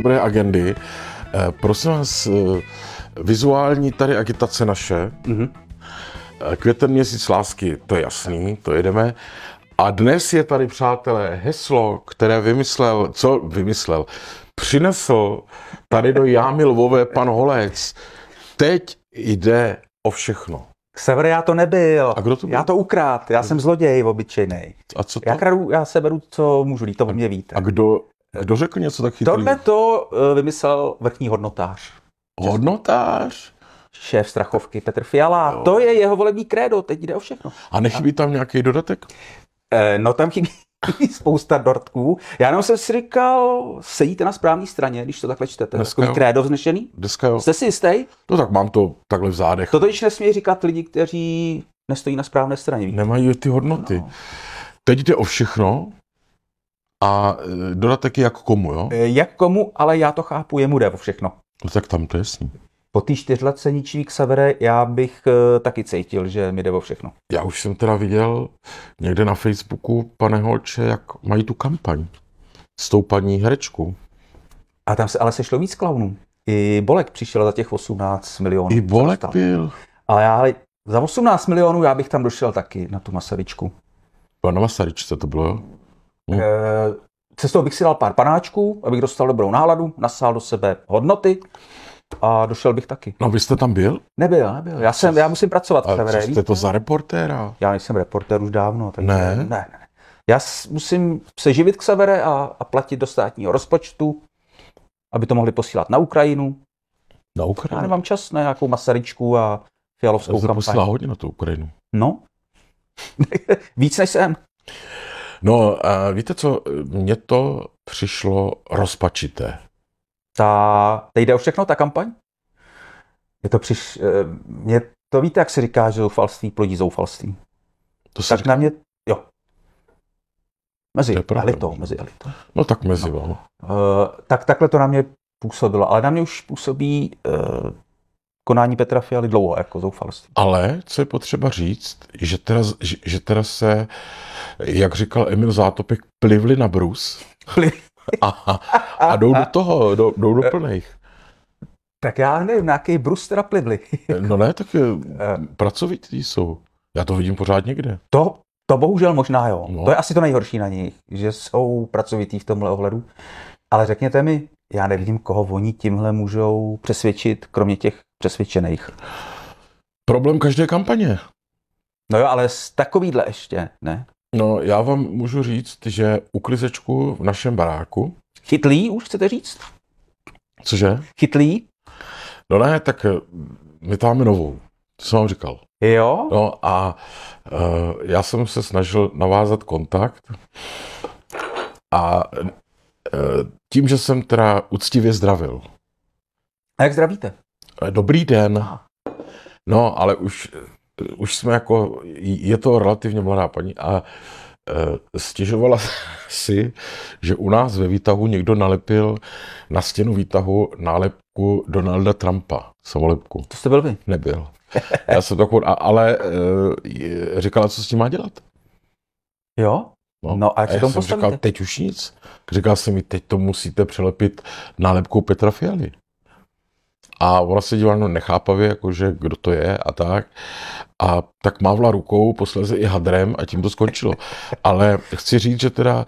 dobré agendy. Prosím vás, vizuální tady agitace naše. Květen měsíc lásky, to je jasný, to jedeme. A dnes je tady, přátelé, heslo, které přinesl tady do Jámy Lvové pan Holec. Teď jde o všechno. Sever, já to nebyl. A kdo to byl? Já to ukrát, já jsem zloděj obyčejnej. A co to? Já se beru, co můžu, to o mě víte. A kdo řekl něco tak chytrý? Tohle to vymyslel vrchní hodnotář. Hodnotář? Šéf Strachovky Petr Fiala. Jo. To je jeho volební krédo, teď jde o všechno. A nechybí tam nějaký dodatek? No tam chybí spousta dortků. Já jenom jsem si říkal, sedíte na správné straně, když to takhle čtete. Takový krédo vznešený? Dneska jo. Jste si jistý? No tak mám to takhle v zádech. To totiž nesmí říkat lidi, kteří nestojí na správné straně. Víte? Nemají ty hodnoty. No. Teď jde o všechno a dodatek je jak komu, jo? Jak komu, ale já to chápu, jemu jde o všechno. No tak tam to je jasný. Po té 4letce ničivý Xavere, já bych taky cítil, že mi jde o všechno. Já už jsem teda viděl někde na Facebooku, pane Holče, jak mají tu kampaň s tou paní herečkou. A tam se ale sešlo víc klaunů. I Bolek přišel za těch 18 milionů. I Bolek byl. Ale já za 18 milionů já bych tam došel taky na tu Masaryčku. Na Masaryčce to bylo, jo? Cestou bych si dal pár panáčků, abych dostal dobrou náladu, nasál do sebe hodnoty a došel bych taky. No vy jste tam byl? Nebyl. Já musím pracovat. A co jste to za reportéra? Já nejsem reportér už dávno. Takže Ne. Já musím se živit Xavere a platit do státního rozpočtu, aby to mohli posílat na Ukrajinu. Na Ukrajinu? Já nemám čas na nějakou Masaryčku a Fialovskou kampaň. Posílá hodně na tu Ukrajinu. No. Víc než jsem. No, a víte co, mně to přišlo rozpačité. Teď jde o všechno, ta kampaň? Mně to víte, jak se říká, že zoufalství plodí zoufalství. Tak říká? Na mě, jo. Mezi elitou. No tak mezi, no. Tak takhle to na mě působilo, ale na mě už působí konání Petra Fialy dlouho jako zoufalství. Ale co je potřeba říct, že teda se, jak říkal Emil Zátopek, plivli na brus a jdou do toho, jdou do plných. Tak já nevím, na jaký brus teda plivli. No ne, tak pracovití jsou. Já to vidím pořád někde. To bohužel možná jo. No. To je asi to nejhorší na nich, že jsou pracovití v tomhle ohledu. Ale řekněte mi, já nevidím, koho oni tímhle můžou přesvědčit, kromě těch přesvědčených. Problém každé kampaně. No jo, ale z takovýhle ještě, ne? No, já vám můžu říct, že uklizečku v našem baráku... Chytlí už chcete říct? Cože? Chytlí? No ne, tak my tam máme novou. To jsem vám říkal. Jo? No a já jsem se snažil navázat kontakt a tím, že jsem teda úctivě zdravil. A jak zdravíte? Dobrý den. No, ale už jsme jako, je to relativně mladá paní a stěžovala si, že u nás ve výtahu někdo nalepil na stěnu výtahu nálepku Donalda Trumpa, samolepku. To jste byl vy? Nebyl. Já jsem takový, ale říkala, co s tím má dělat. Jo? No a jak se tomu postavíte? Říkal, teď už nic. Říkal jsem mi, teď to musíte přelepit nálepkou Petra Fialy. A ona se dívala nechápavě, jakože kdo to je a tak. A tak mávla rukou, posléze i hadrem a tím to skončilo. Ale chci říct, že teda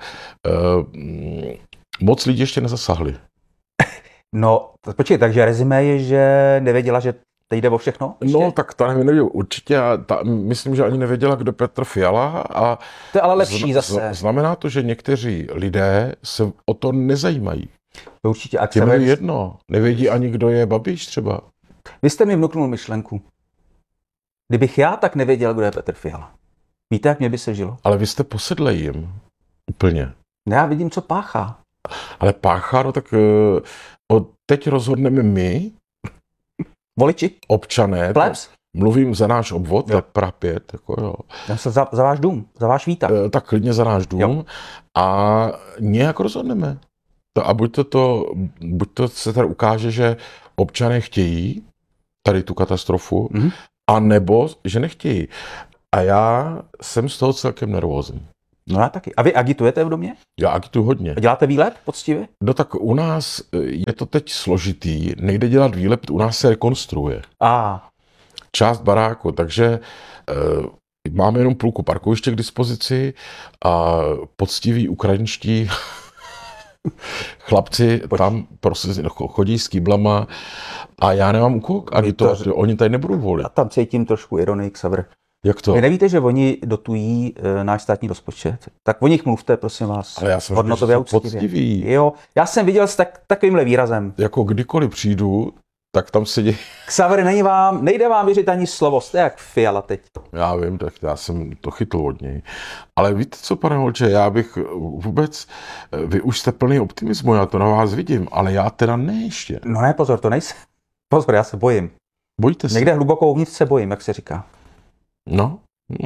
moc lidí ještě nezasáhli. No, počkej, takže rezimé je, že nevěděla, že teď jde o všechno? Ještě? No, tak ta nevěděla určitě. Myslím, že ani nevěděla, kdo Petr Fiala. A to je ale lepší zase. Znamená to, že někteří lidé se o to nezajímají. To určitě. A těm je jedno. Nevědí ani, kdo je Babiš třeba. Vy jste mi vnuknul myšlenku. Kdybych já tak nevěděl, kdo je Petr Fiala. Víte, jak mě by se žilo? Ale vy jste posedlej jim. Úplně. Já vidím, co páchá. Ale páchá, no tak teď rozhodneme my, voliči, občané, mluvím za náš obvod, tak Praha 5, jako jo. Já se za váš dům, za váš výtah. Tak klidně za náš dům jo. A nějak rozhodneme. A buď to se tady ukáže, že občané chtějí tady tu katastrofu, a nebo že nechtějí. A já jsem z toho celkem nervózní. No já taky. A vy agitujete v domě? Já agituju hodně. A děláte výlet poctivě? No tak u nás je to teď složitý, nejde dělat výlep, u nás se rekonstruuje. Část baráku, takže máme jenom půlku parkoviště k dispozici a poctiví ukrajinští chlapci tam prostě chodí s kýblama a já nemám u koho agitovat, oni tady nebudou volit. Já tam cítím trošku ironii, Xaver. Jak to? Vy nevíte, že oni dotují náš státní rozpočet? Tak o nich mluvte, prosím vás. Ale já jsem hodnotově poctivý. Jo, já jsem viděl s takovýmhle výrazem. Jako kdykoliv přijdu, tak tam sedí. Xaver, nejde vám věřit ani slovo, jste jak Fiala teď. Já vím, tak já jsem to chytl od něj. Ale víte co, pane Holče, já bych vůbec, vy už jste plný optimismu, já to na vás vidím, ale já teda ne ještě. No ne, pozor, to nejsem. Pozor, já se bojím. Bojíte se? Někde hluboko uvnitř se bojím, jak se říká. No.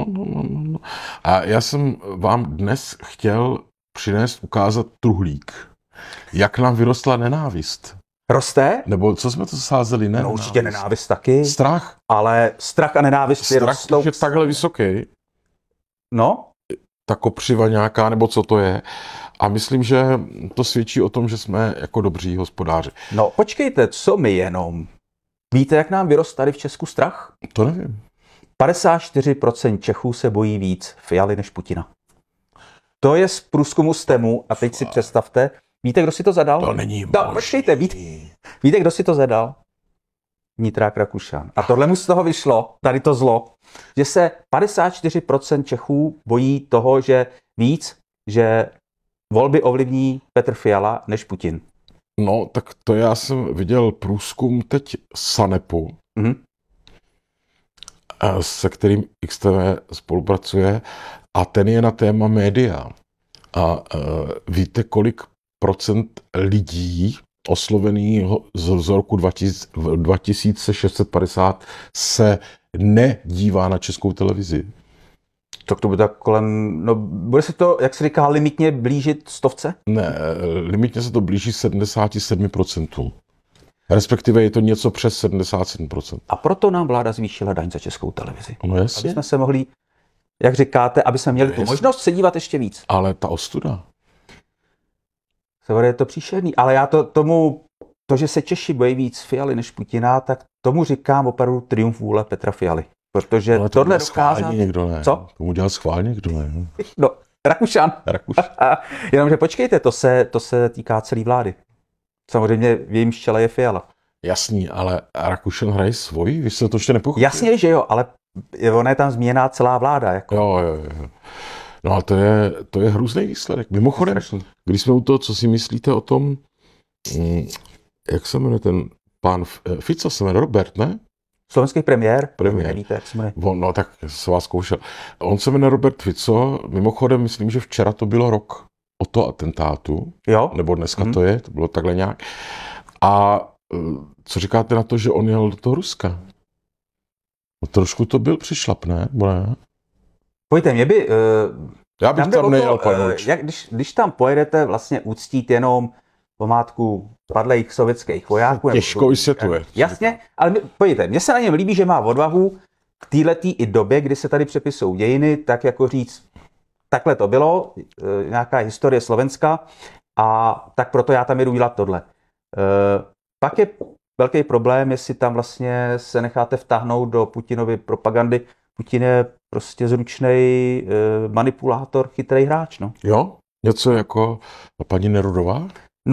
A já jsem vám dnes chtěl ukázat truhlík. Jak nám vyrostla nenávist. Roste? Nebo co jsme to sázeli? Ne, no určitě nenávist taky. Strach. Ale strach a nenávist rostou. Je takhle vysoký. No. Ta kopřiva nějaká, nebo co to je. A myslím, že to svědčí o tom, že jsme jako dobří hospodáři. No počkejte, co my jenom? Víte, jak nám vyrost tady v Česku strach? To nevím. 54% Čechů se bojí víc Fialy než Putina. To je z průzkumu STEMu a teď si představte, víte, kdo si to zadal? To není možný. No, počkejte, víte, kdo si to zadal? Vnitrák Rakušan. A tohle mu z toho vyšlo, tady to zlo, že se 54% Čechů bojí toho, že volby ovlivní Petr Fiala než Putin. No, tak to já jsem viděl průzkum teď SANEPu, se kterým XTV spolupracuje a ten je na téma média. A víte, kolik procent lidí oslovených z roku 2650 se nedívá na Českou televizi? Tak to bude tak kolem, no bude se to, jak se říká, limitně blížit 100? Ne, limitně se to blíží 77%. Respektive je to něco přes 77%. A proto nám vláda zvýšila daň za Českou televizi. No jasně. Aby jsme se mohli, jak říkáte, aby jsme měli tu možnost se dívat ještě víc. Ale ta ostuda. Severe, je to příšerný, ale já to, že se Češi bojí víc Fialy než Putina, tak tomu říkám opravdu triumf vůle Petra Fialy. Protože ale tohle dokázat... někdo ne. Co? Tomu dělal schválně někdo ne. No, Rakušan. Jenomže počkejte, to se týká celé vlády. Samozřejmě v jejím čele je Fiala. Jasný, ale Rakušan hraje svoji? Vy jste to ještě nepochopili? Jasně, že jo, ale ona je tam změněná celá vláda. Jako. Jo. No a to je hrůzný výsledek. Mimochodem, když jsme u toho, co si myslíte o tom, jak se jmenuje ten pán Fico, se jmenuje Robert, ne? Slovenský premiér. Nevíte, jak se jmenuje. No tak se vás zkoušel. On se jmenuje Robert Fico, mimochodem myslím, že včera to bylo rok o to atentátu. Jo. Nebo dneska to bylo takhle nějak. A co říkáte na to, že on jel do toho Ruska? No, trošku to byl přišlap, ne? Pojďte, mě by... já bych tam nejel, když tam pojedete vlastně uctít jenom památku padlých sovětských vojáků. Těžko vysvětluje. Jasně, ale pojďte, mně se na něm líbí, že má odvahu v této i době, kdy se tady přepisují dějiny, tak jako říct, takhle to bylo, nějaká historie Slovenska a tak proto já tam jedu dělat tohle. Pak je velký problém, jestli tam vlastně se necháte vtáhnout do Putinovy propagandy. Putin je prostě zručnej manipulátor, chytrý hráč. No. Jo? Něco jako paní Nerudová?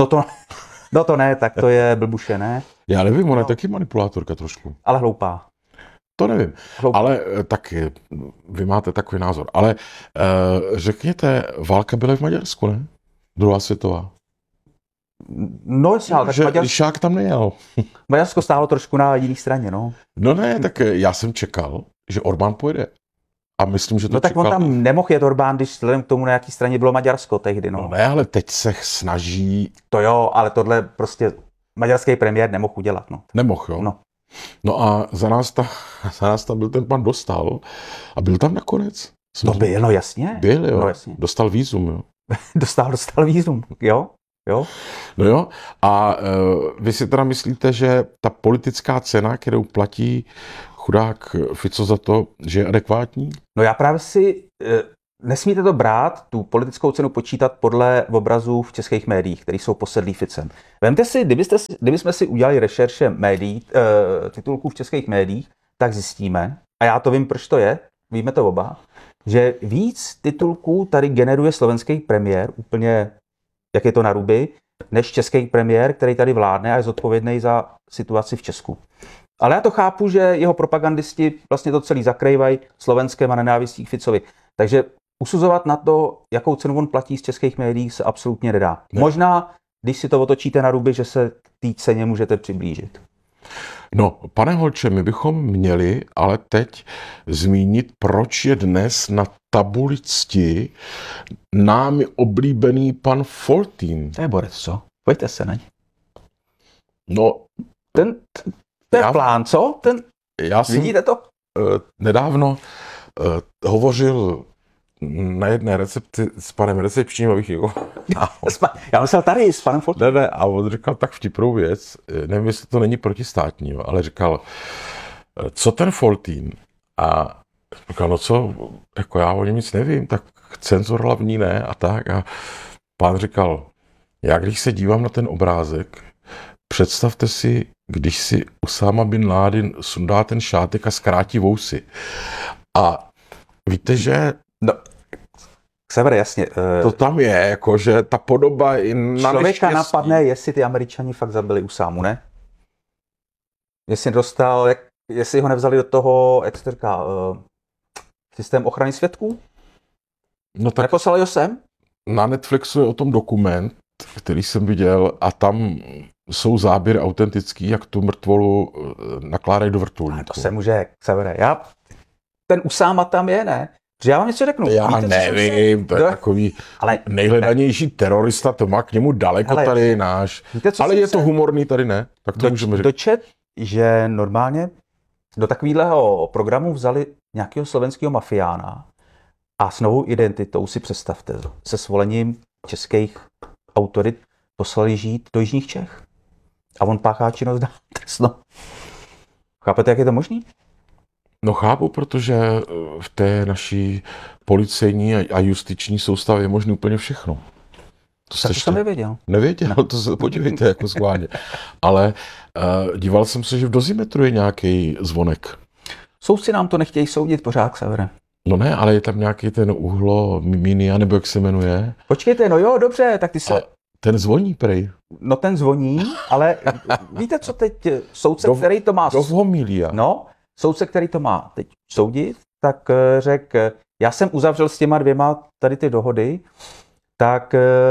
No to ne, tak to je blbuše, ne? Já nevím, ona je taky manipulátorka trošku. Ale hloupá. To nevím, ale tak vy máte takový názor. Ale řekněte, válka byla v Maďarsku, ne? Druhá světová. No jasně, ale tak Lišák tam nejel. Maďarsko stálo trošku na jiné straně, no. No ne, tak já jsem čekal, že Orbán pojede. A myslím, že to tak čekal. on tam nemohl jet Orbán, když vzhledem k tomu, na jaký straně bylo Maďarsko tehdy, no. No ne, ale teď se snaží... To jo, ale tohle prostě maďarský premiér nemohl udělat, no. Nemohl, jo? No a za nás tam byl ten pan Dostal a byl tam nakonec. To byl, no jasně. Byl, jo. No, jasně. Dostal vízum, jo. Dostal vízum, jo. No jo, a vy si teda myslíte, že ta politická cena, kterou platí chudák Fico za to, že je adekvátní? No já právě si nesmíte to brát, tu politickou cenu počítat podle obrazů v českých médiích, které jsou posedlí Ficem. Vemte si, kdybychom si udělali rešerše médií, titulků v českých médiích, tak zjistíme, a já to vím, proč to je, víme to oba, že víc titulků tady generuje slovenský premiér, úplně jak je to na ruby, než český premiér, který tady vládne a je zodpovědný za situaci v Česku. Ale já to chápu, že jeho propagandisti vlastně to celý zakrývají Slovenskem a nenávistí k Ficovi. Takže usuzovat na to, jakou cenu on platí z českých médií, se absolutně nedá. Ne. Možná, když si to otočíte na ruby, že se k té ceně můžete přiblížit. No, pane Holče, my bychom měli ale teď zmínit, proč je dnes na tabuli cti námi oblíbený pan Foltín. To je borec, co? Pojďte se na ně. No, To je plán, co? já jsem Vidíte to? nedávno hovořil na jedné recepci s panem recepčním, abych jako... Já myslel tady s panem Foltínem. Ne, a on říkal tak vtipnou věc, nevím, jestli to není protistátní, ale říkal, co ten Foltín? A říkal, no co, jako já o něm nic nevím, tak cenzor hlavní ne a tak. A pán říkal, já když se dívám na ten obrázek, představte si, když si Usáma bin Ládin sundá ten šátek a zkrátí vousy. A víte, že No, Xavere, jasně. to tam je, jako, že ta podoba i na Člověka neštěstí. napadne, jestli ty Američani fakt zabili Usámu, ne? Jestli ho nevzali do toho, jak se říká, systém ochrany svědků? No tak Neposlali ho sem? na Netflixu je o tom dokument, který jsem viděl a tam jsou záběry autentický, jak tu mrtvolu nakládají do vrtulníku. To se může, Xavere. Ten Usáma tam je, ne? Že já vám něco řeknu. Já Víte, co nevím, to je No, takový ale nejhledanější terorista, to má k němu daleko Hele, tady náš. víte, co Ale jsem je to se humorný, tady ne? Tak to můžeme říct. dočet, že normálně do takového programu vzali nějakého slovenského mafiána a s novou identitou, si představte, se svolením českých autorit poslali žít do jižních Čech. A on páchá činnost trestnou. Chápete, jak je to možný? No chápu, protože v té naší policejní a justiční soustavě je možné úplně všechno. To jsem nevěděl. Nevěděl, to se podívejte jako schválně. Ale díval jsem se, že v dozimetru je nějaký zvonek. Soudci nám to nechtějí soudit pořád, Xavere. No ne, ale je tam nějaký ten uhlo minia, nebo jak se jmenuje. Počkejte, no jo, dobře, tak ty se... A ten zvoní prej. No ten zvoní, ale víte, co teď soudce, který to má... Do homilia. No, soudce, který to má teď soudit, tak řekl, já jsem uzavřel s těma dvěma tady ty dohody, tak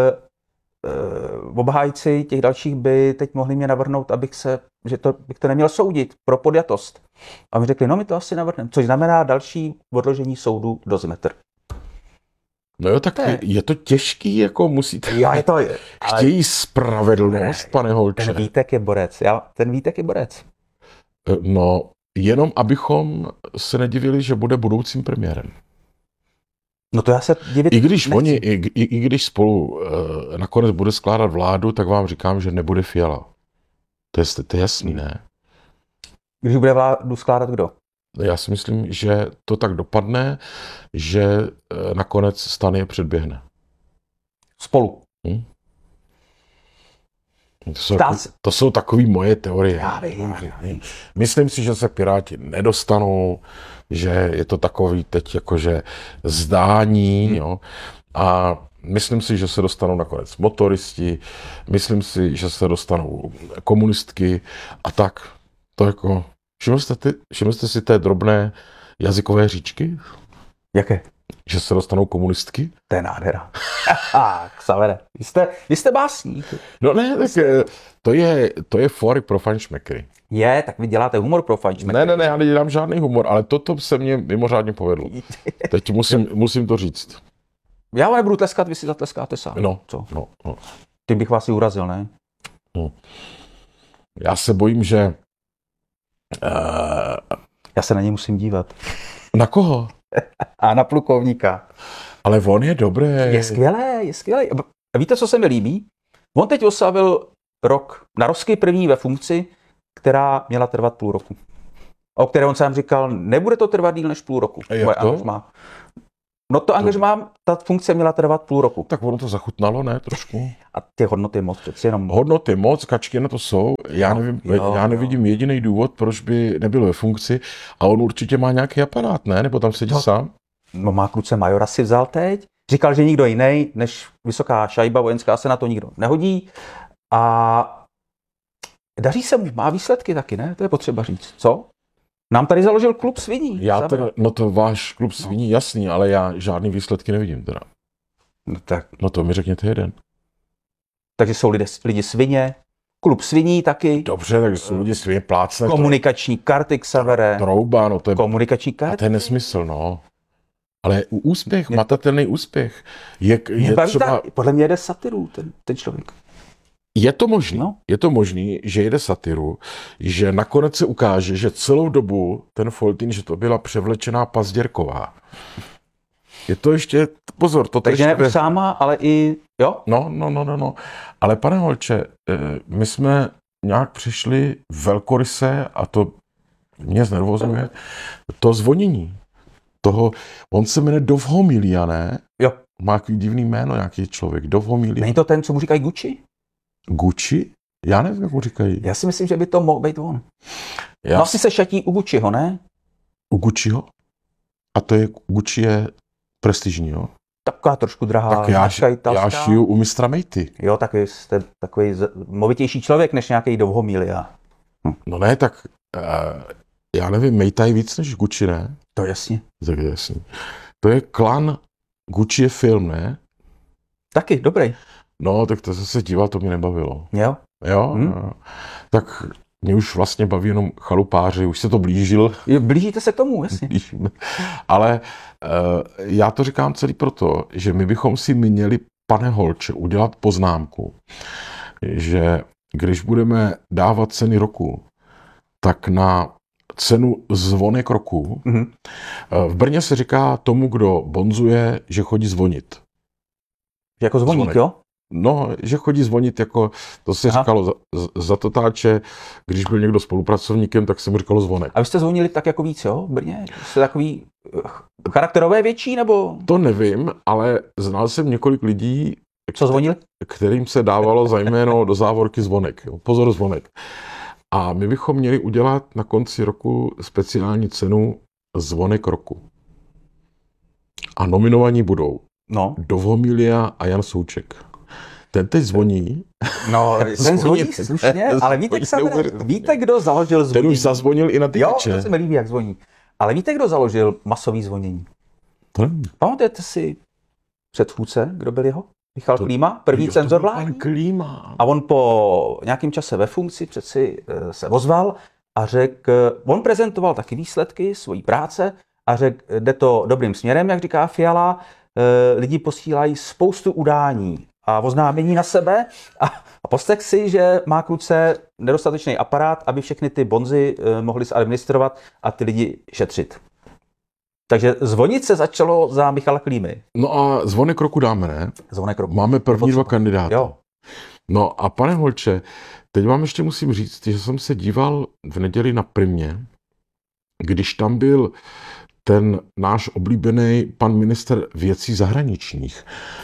obhájci těch dalších by teď mohli mě navrhnout, bych to neměl soudit pro podjatost. A mi řekli, no my to asi navrhneme, což znamená další odložení soudu do Zimetr. No jo, tak je to těžký, jako musíte... Jo, je to... Chtějí spravedlnost, pane Holče. Ten Vítek je borec, ten Vítek je borec. No, jenom abychom se nedivili, že bude budoucím premiérem. No to já se divit I když nechci. i když spolu nakonec bude skládat vládu, tak vám říkám, že nebude Fiala. To je jasný, ne? Když bude vládu skládat kdo? Já si myslím, že to tak dopadne, že nakonec STAN je předběhne. Spolu. To jsou takové moje teorie. Já vím. Myslím si, že se Piráti nedostanou, že je to takový teď jakože zdání, jo. A myslím si, že se dostanou nakonec motoristi, myslím si, že se dostanou komunistky a tak. To jako, všiml jste si té drobné jazykové říčky? Jaké? Že se dostanou komunistky? To je nádhera. Xavere, vy jste básník. No ne, tak to je fóry pro fajnšmekry. Je, tak vy děláte humor pro fajnšmekry. Ne, já nedělám žádný humor, ale toto se mně mimořádně povedlo. Teď musím to říct. Já vám nebudu tleskat, vy si zatleskáte sám. No, co? No. Tím bych vás i urazil, ne? No. Já se bojím, že... Já se na něj musím dívat. Na koho? A na plukovníka. Ale on je dobrý. Je skvělý. A víte, co se mi líbí? On teď oslavil rok, narovský první ve funkci, která měla trvat půl roku. O které on sám říkal, nebude to trvat díl než půl roku. Jak to? No to angažmá, ta funkce měla trvat půl roku. Tak ono to zachutnalo, ne, trošku. A ty hodnoty moc přeci jenom. Hodnoty moc, kačky na to jsou. Já nevidím jediný důvod, proč by nebyl ve funkci. A on určitě má nějaký aparát, ne? Nebo tam sedí sám? No má kluce majora si vzal teď. Říkal, že nikdo jiný než vysoká šajba vojenská se na to nikdo nehodí. A daří se mu, má výsledky taky, ne? To je potřeba říct. Co? Nám tady založil klub sviní. No to váš klub sviní, jasný, ale já žádný výsledky nevidím teda. No, tak. No to mi řekněte jeden. Takže jsou lidi svině, klub sviní taky. Dobře, tak jsou lidi svině plácne. Komunikační karty Xavere. Trouba, no to je... Komunikační karty. A to je nesmysl, no. Ale úspěch, matatelný úspěch. Je třeba... Podle mě jede satiru ten člověk. Je to možný, že jede satiru, že nakonec se ukáže, že celou dobu ten Foltýn, že to byla převlečená Pazděrková. Je to ještě, pozor, to takže ne sáma, ale i, jo? No. Ale pane Holče, my jsme nějak přišli velkoryse, a to mě znervozňuje, to zvonění. On se jmenuje Dovhomilia, ne? Jo. Má takový divný jméno, nějaký člověk, Dovhomilia. Není to ten, co mu říkají Gucci? Gucci? Já nevím, jak mu říkají. Já si myslím, že by to mohl být on. No asi se šatí u Gucciho, ne? U Gucciho? A to je, Gucci je prestižní, jo? Taková trošku drahá. Tak já šiju u mistra Mejty. Jo, tak jste takový movitější člověk, než nějaký Dovhomilia. No ne, tak já nevím, Mejta je víc než Gucci, ne? To je jasně. Tak je jasný. To je klan, Gucci je film, ne? Taky, dobrý. No, tak to se díval, to mě nebavilo. Jo? Jo? Tak mě už vlastně baví jenom chalupáři, už se to blížil. Blížíte se k tomu, jasně. Ale já to říkám celý proto, že my bychom si měli, pane Holče, udělat poznámku, že když budeme dávat ceny roku, tak na cenu zvonek roku. V Brně se říká tomu, kdo bonzuje, že chodí zvonit. Jako zvoník, zvonek. Jo? No, že chodí zvonit, jako to se říkalo za totáče, když byl někdo spolupracovníkem, tak se mu říkalo zvonek. A vy jste zvonili tak jako víc, jo, v Brně? Jste takový charakterové větší, nebo? To nevím, ale znal jsem několik lidí, co zvonili? Kterým se dávalo za jméno do závorky zvonek. Jo. Pozor, zvonek. A my bychom měli udělat na konci roku speciální cenu zvonek roku. A nominovaní budou Dovhomilia a Jan Souček. Ten teď zvoní. No, ten zvoní slušně, ale víte, kdo založil zvonění? Ten už zazvonil i na tyče. Jo, to se mi líbí, jak zvoní. Ale víte, kdo založil masový zvonění? Pamatujete si předchůdce, kdo byl jeho? Michal Klíma, první cenzor vládní. Klíma. A on po nějakém čase ve funkci přeci se ozval a řekl, on prezentoval taky výsledky svojí práce a řekl, jde to dobrým směrem, jak říká Fiala, lidi posílají spoustu udání a oznámení na sebe a poslech si, že má kluce nedostatečný aparát, aby všechny ty bonzy mohli zadministrovat a ty lidi šetřit. Takže zvonit se začalo za Michala Klímy. No a zvonek roku dáme, ne? Zvonek roku. Máme první dva kandidáty. Jo. No a pane Holče, teď vám ještě musím říct, že jsem se díval v neděli na Primě, když tam byl ten náš oblíbený pan ministr věcí zahraničních.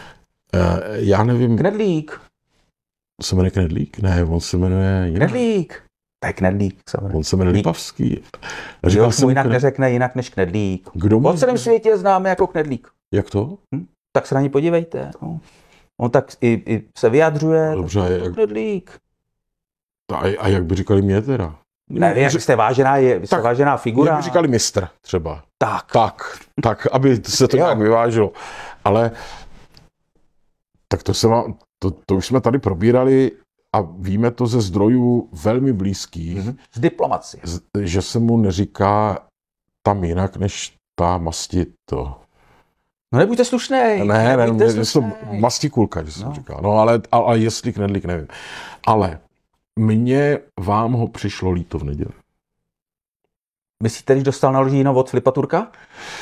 Já nevím... Knedlík. Se jmenuje Knedlík? Ne, on se jmenuje... Knedlík. To je Knedlík. On se jmenuje Lipavský. Říkal jsem mu jinak neřekne jinak než Knedlík. Po celém světě známe jako Knedlík. Jak to? Tak se na ní podívejte. No. On tak i se vyjadřuje. Dobře, jak... Knedlík. A jak by říkali mě teda? Ne, jak jste vážená figura. Jak by říkali mistr třeba. Tak, aby se to nějak vyvážilo. Ale tak to už jsme tady probírali a víme to ze zdrojů velmi blízkých. Z diplomacie. Že se mu neříká tam jinak, než ta masti to. No nebuďte slušnej. Ne, mastikulka, že jsem říkal. No ale jestli Knedlík, nevím. Ale vám ho přišlo líto v neděli. Myslíte, když dostal naložíno od Filipa Turka?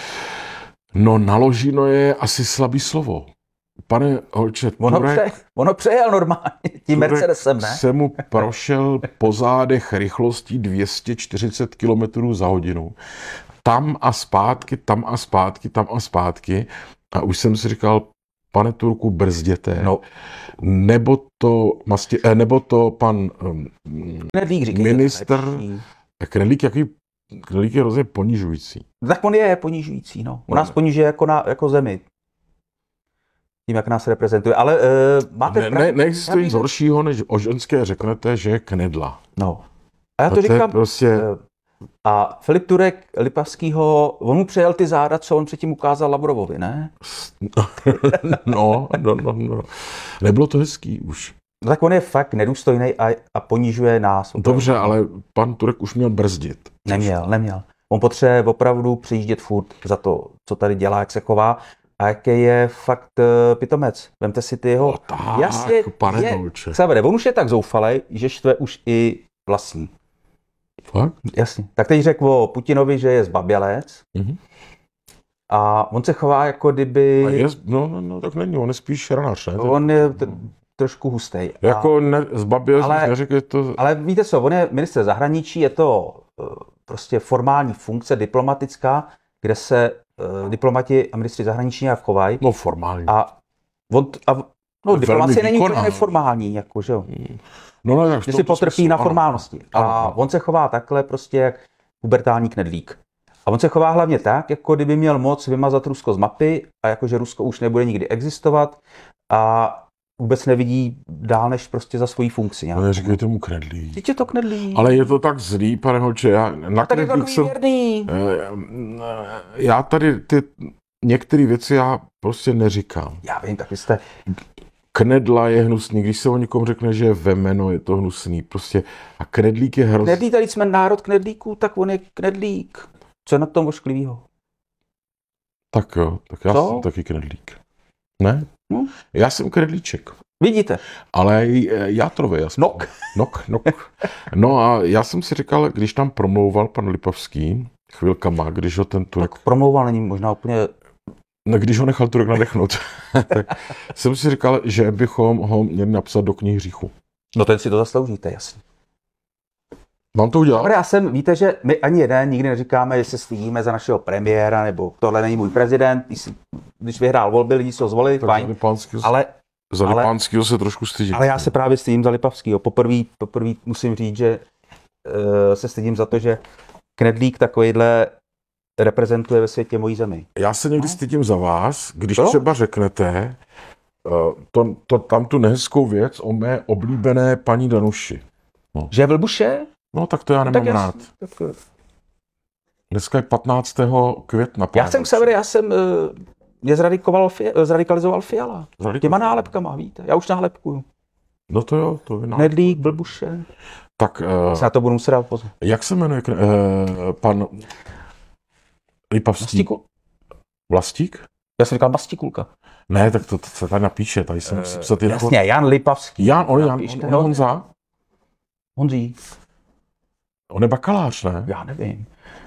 No naložíno je asi slabý slovo. Pane Holče, ono přejel normálně tím Mercedesem, ne? Se mu prošel po zádech rychlostí 240 km za hodinu. tam a zpátky, tam a zpátky, tam a zpátky. A už jsem si říkal, pane Turku, brzděte. No. Nebo to pan Knedlík, říkej, ministr, Knedlík je hrozně ponižující. Tak on je ponižující, no. On nás ponižuje jako zemi. Tím, jak nás reprezentuje. Ale máte... Neexistuje nic horšího, než o ženské řeknete, že je knedla. No. A já to říkám... Prostě... A Filip Turek Lipavskýho, on mu přejel ty záda, co on předtím ukázal Lavrovovi, ne? No. Nebylo to hezký už. No tak on je fakt nedůstojný a ponižuje nás. Opravdu. Dobře, ale pan Turek už měl brzdit. Neměl. On potřebuje opravdu přijíždět furt za to, co tady dělá, jak se chová a jaký je fakt pitomec. Vemte si ty jeho... Jasně, pane Dolče. On už je tak zoufalej, že štve už i vlastní. Fakt? Jasně. Tak teď řekl o Putinovi, že je zbabělec. Mm-hmm. A on se chová jako kdyby... No, tak není, on je spíš šranář, ne? On je trošku hustej. Jako zbabělec, neříkej to... Ale víte co, on je ministr zahraničí, je to prostě formální funkce diplomatická, kde se diplomati a ministři zahraničí nějak chovají. No formální. Diplomacie není úplně neformální, jako, že jo. No, tak že si potrpí na formálnosti. A on se chová takhle prostě jak pubertální knedlík. A on se chová hlavně tak, jako kdyby měl moc vymazat Rusko z mapy a jakože Rusko už nebude nikdy existovat a vůbec nevidí dál než prostě za svojí funkci. No neříkej tomu knedlík. Teď je to knedlík. Ale je to tak zlý, pane Holče, na knedlík jsem... Já tady ty některé věci já prostě neříkám. Já vím, tak vy jste... Knedla je hnusný, když se o někom řekne, že je vemeno, je to hnusný, prostě. A knedlík je hrozný. Knedlík, tady jsme národ knedlíků, tak on je knedlík. Co je na tom ošklivýho? Tak jo, tak já jsem taky knedlík. Ne? No. Já jsem knedlíček. Vidíte? Ale játrový. Nok. No a já jsem si říkal, když tam promlouval pan Lipavský, chvilkama, když ho ten Turek... Tak promlouval není možná úplně... No, když ho nechal Turek nadechnout, tak jsem si říkal, že bychom ho měli napsat do knihy hříchu. No ten si to zasloužíte, jasně. Mám to udělat? Dobre, víte, že my ani jeden nikdy neříkáme, že se stydíme za našeho premiéra, nebo tohle není můj prezident, když vyhrál volby, lidi se ho zvolili, fajn. Za Lipánskýho se trošku stydím. Ale já se právě stydím za Lipavskýho. Poprvé musím říct, že se stydím za to, že knedlík takovýhle reprezentuje ve světě mojí zemi. Já se někdy stydím za vás, když třeba řeknete tam tu nehezkou věc o mé oblíbené paní Danuši. No. Že je vlbuše? No tak to já nemám rád. Dneska je 15. května. Já jsem mě zradikalizoval Fiala. Těma nálepkama, víte. Já už nálepkuju. No to jo. Knedlík, blbuše. Tak... se na to budu muset dát pozor. Jak se jmenuje pan Lipavský? Vlastík? Já jsem říkal Bastikulka. Ne, tak to se tady napíše. Tady jsem si psat jako... Jasně, Jan Lipavský. Jan Honza? Honzí. On je bakalář, ne? Já nevím.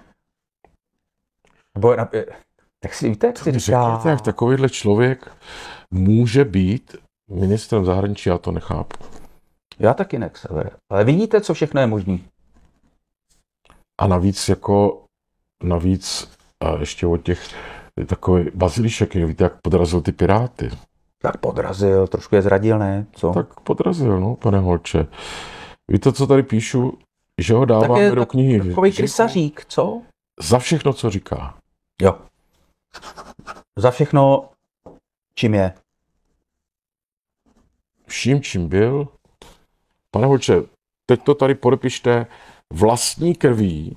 Nebo, tak si víte, jak si říká... Řekněte, jak takovýhle člověk může být ministrem zahraničí, já to nechápu. Já taky ne, Xaver. Ale vidíte, co všechno je možný. A navíc ještě od těch takový Bazilišek, víte, jak podrazil ty Piráty. Tak podrazil, trošku je zradil, ne? Co? Tak podrazil, no, pane Holče. Víte, co tady píšu? Že ho dáváme do knihy. Takový krysařík, co? Za všechno, co říká. Jo. Za všechno, čím je. Vším, čím byl. Pane Holče, teď to tady podepište vlastní krví.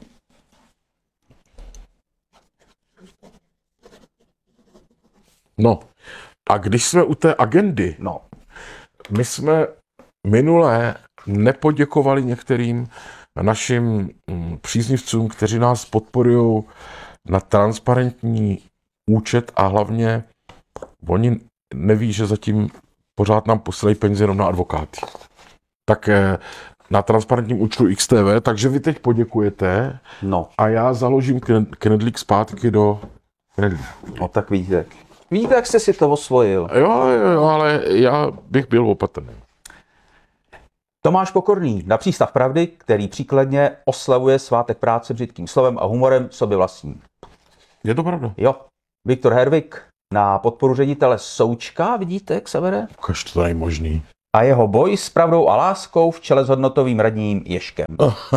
No, a když jsme u té agendy, my jsme minulé nepoděkovali některým našim příznivcům, kteří nás podporují na transparentní účet a hlavně oni neví, že zatím pořád nám posílají peníze jenom na advokáty. Tak na transparentním účtu XTV, takže vy teď poděkujete a já založím knedlík zpátky do knedlíku. No tak vidíte. Víte, jak jste si to osvojil? Jo, ale já bych byl opatrný. Tomáš Pokorný na Přístav pravdy, který příkladně oslavuje svátek práce břitkým slovem a humorem sobě vlastním. Je to pravda. Jo. Viktor Hervik na podporu ředitele Součka, vidíte, Xavere? Ukaž, to není možný. A jeho boj s pravdou a láskou v čele s hodnotovým radním Ježkem.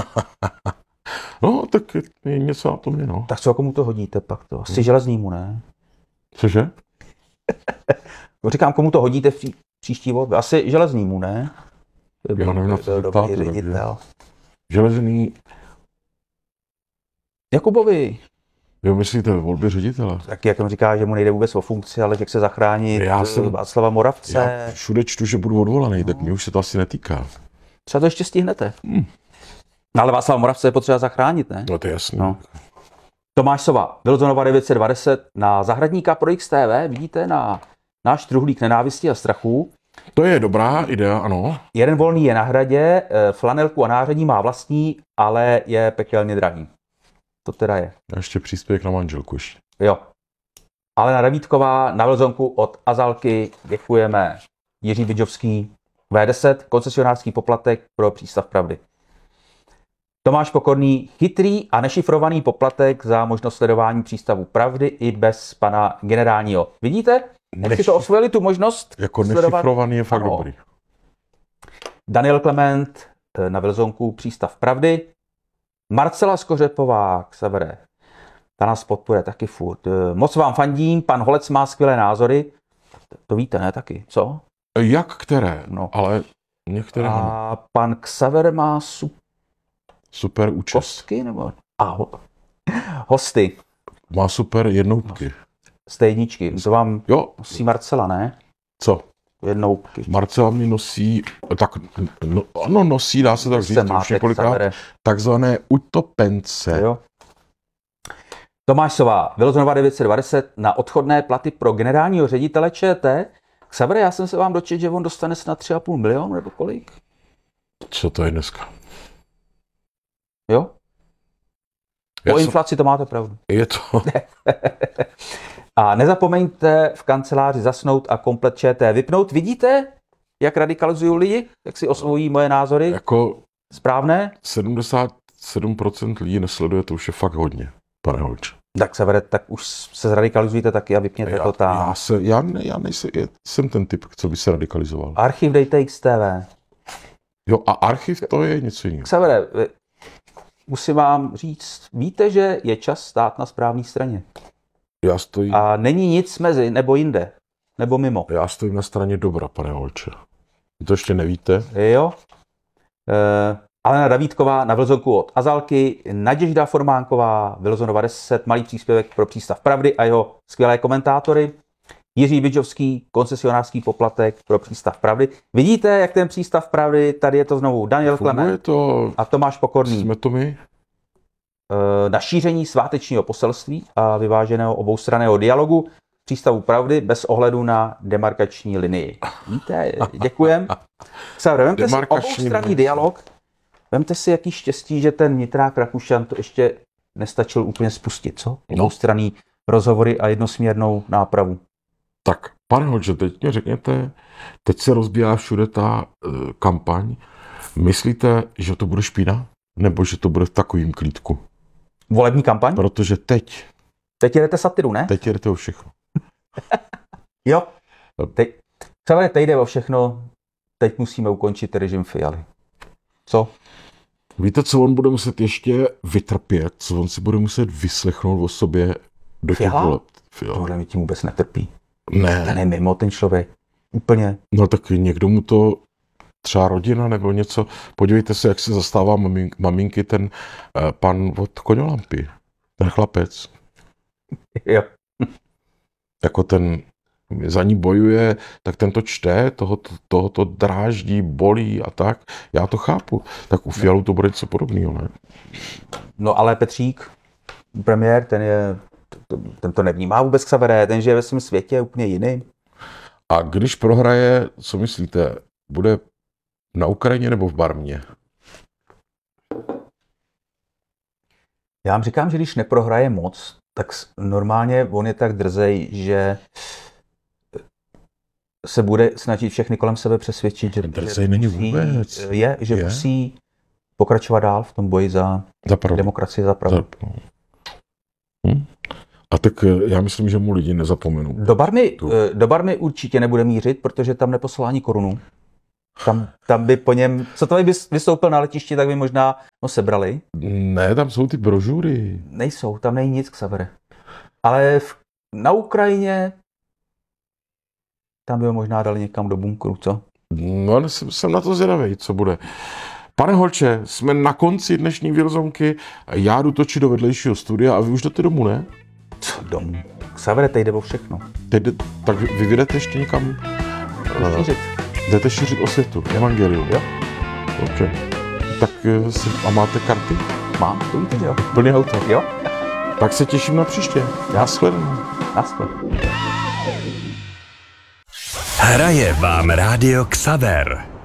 No, tak je něco na tom je, no. Tak co, komu to hodíte pak to? Asi železnímu, ne? Cože? Říkám, komu to hodíte v příští volbě? Asi železnímu, ne? Já nevím, na co se dobrý ptáte, ředitel. Železný, Jakubovi. jo, myslíte ve volbě ředitele? Taky, jak on říká, že mu nejde vůbec o funkci, ale že chce zachránit Já jsem- Václava Moravce. Já všude čtu, že budu odvolaný, tak mě už se to asi netýká. Třeba to ještě stihnete. No, ale Václava Moravce je potřeba zachránit, ne? No to je jasný. No. Tomáš Sova, Wilsonova 920 na zahradníka pro XTV, vidíte, na náš truhlík nenávisti a strachu. To je dobrá idea, ano. Jeden volný je na hradě, flanelku a nářadí má vlastní, ale je pekelně drahý. To teda je. A ještě příspěvek na manželku ještě. Jo. Alena Davídková na Wilsonku od Azalky děkujeme. Jiří Vidžovský V10, koncesionářský poplatek pro Přístav pravdy. Tomáš Pokorný, chytrý a nešifrovaný poplatek za možnost sledování Přístavu pravdy i bez pana generálního. Vidíte? Jak si to osvojili tu možnost Jako sledovat? nešifrovaný je fakt Ano. dobrý. Daniel Klement na Wilsonku Přístav pravdy. Marcela Skořepová, Xavere, ta nás podporuje taky furt. Moc vám fandím, pan Holec má skvělé názory. To víte, ne, taky, co? Jak které? No. Ale některé ano. A pan Xaver má Super účest. kostky, nebo? Hosty Má super jednoutky. z té jedničky. To vám Jo, nosí Marcela, ne? co? Jednoutky. Marcela mi nosí, tak no, ano, nosí, dá se tak říct, Se už máte, několikrát, Xavere. takzvané utopence. Jo. Tomáš Sova, Wilsonova 920 na odchodné platy pro generálního ředitele ČT. Xavere, já jsem se vám dočetl, že on dostane snad 3,5 milionu, nebo kolik? Co to je dneska? Jo? Já Po jsem- inflaci to máte pravdu. Je to, A nezapomeňte v kanceláři zasnout a komplet ČT vypnout. Vidíte, jak radikalizují lidi? Jak si osvojí moje názory? jako Správné? 77% lidí nesleduje, to už je fakt hodně, pane Holče. Tak Xavere, tak už se zradikalizujte taky a vypněte to tam. Já nejsem, jsem ten typ, co by se radikalizoval. Archiv dejte XTV. Jo, a archiv to je něco jiného. Xavere, musím vám říct, víte, že je čas stát na správné straně. Já stojím, A není nic mezi, nebo jinde, nebo mimo. já stojím na straně dobra, pane Holče. Vy to ještě nevíte? Jo. Alena Davídková na Wilsonku od Azalky, Naděžda Formánková, Wilsonova 10, malý příspěvek pro Přístav pravdy a jeho skvělé komentátory. Jiří Vidžovský, koncesionářský poplatek pro Přístav pravdy. Vidíte, jak ten Přístav pravdy, tady je to znovu Daniel Funguje Klement to, a Tomáš Pokorný. jsme to my? Na šíření svátečního poselství a vyváženého oboustranného dialogu Přístavu pravdy bez ohledu na demarkační linii. Víte, děkujem. Xavere, vemte si Demarkační oboustranný linii. dialog. Vemte si, jaký štěstí, že ten Nitrák Rakušan to ještě nestačil úplně spustit, co? Oboustranný rozhovory a jednosměrnou nápravu. Tak, pane Holče, teď mě řekněte, teď se rozbíhá všude ta kampaň. Myslíte, že to bude špína? Nebo že to bude v takovým klídku? Volební kampaň? Protože teď Teď jedete satiru, ne? jedete o všechno. Jo. Xavere, teď jde o všechno. Teď musíme ukončit režim Fialy. Co? Víte, co on bude muset ještě vytrpět? Co on si bude muset vyslechnout o sobě do těch Fiala? voleb? Fiala. Tohle mi tím vůbec netrpí. Ten Ne, je mimo, ten člověk. Úplně. no tak někdo mu to, třeba rodina nebo něco, podívejte se, jak se zastává maminky ten pan od Koňolampy, ten chlapec. Jo. Jako ten za ní bojuje, tak ten to čte, toho to dráždí, bolí a tak. Já to chápu. Tak u Fialu to bude něco podobného, ne? No ale Petřík, premiér, ten to nevnímá vůbec Xavere, ten žije ve svém světě úplně jiný. A když prohraje, co myslíte, bude na Ukrajině nebo v Barmě? Já vám říkám, že když neprohraje moc, tak normálně on je tak drzej, že se bude snažit všechny kolem sebe přesvědčit, že není vůbec. Že musí pokračovat dál v tom boji za demokracii, za pravdu. A tak já myslím, že mu lidi nezapomenou. Do Barmy určitě nebude mířit, protože tam neposlal ani korunu. Tam by po něm, co to by vystoupil na letišti, tak by možná sebrali. Ne, tam jsou ty brožury. Nejsou, tam není nic, Xavere. Ale na Ukrajině tam by ho možná dali někam do bunkru, co? No, jsem na to zvědavej, co bude. Pane Holče, jsme na konci dnešní Wilsonky. Já jdu točit do vedlejšího studia a vy už jdete domů, ne? Co domů? Xavere, teď jde o všechno. Tak vy vyjdete ještě někam? Jdete šířit osvětu, evangelium. Jo. OK. Tak a máte karty? Mám, to víte, jo. Plný auto. Jo. Tak se těším na příště. Naschledanou. Hraje vám rádio Xaver.